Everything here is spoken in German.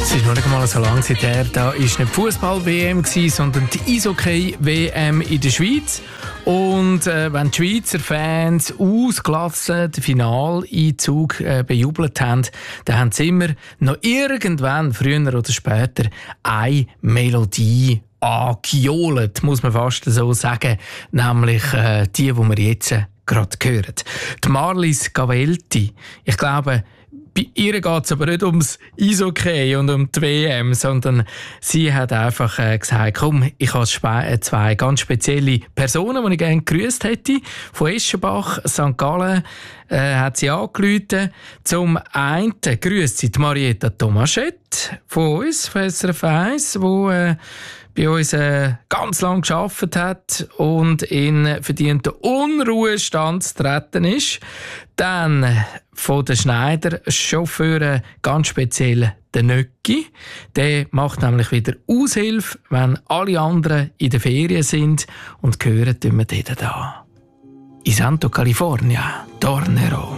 Es ist noch nicht einmal so lange her, da war nicht Fußball-WM, sondern die Eishockey-WM in der Schweiz. Und wenn die Schweizer Fans ausgelassen den Finaleinzug bejubelt haben, dann haben sie immer noch irgendwann, früher oder später, eine Melodie angejohlt, muss man fast so sagen. Nämlich die wir jetzt gerade hören. Die Marlies Gavelti. Ich glaube, bei ihr geht es aber nicht ums Eishockey und um die WM, sondern sie hat einfach gesagt, komm, ich habe zwei ganz spezielle Personen, die ich gerne gegrüßt hätte. Von Eschenbach, St. Gallen hat sie angerufen. Zum einen grüßt sie die Marietta Tomaschett von uns, von SRF 1, die bei uns ganz lange gearbeitet hat und in verdienten Unruhestand zu treten ist. Dann von den Schneider-Chauffeuren ganz speziell der Nöcki. Der macht nämlich wieder Aushilfe, wenn alle anderen in der Ferien sind. Und hören tun wir den da. In Santo California, Tornero.